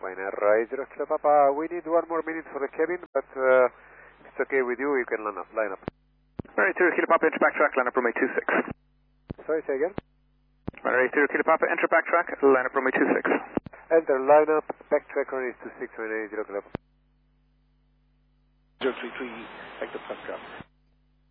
Right, 0 Kilo Papa, we need 1 more minute for the cabin, but if it's okay with you, you can line up. Alright, 0 Kilo Papa, enter backtrack, line up runway 26. Sorry, say again? Alright, 0 Kilo Papa, enter backtrack, line up runway 26. Enter, line up, backtrack runway 26, 0 Kilo Papa. 033, Hector Pascal.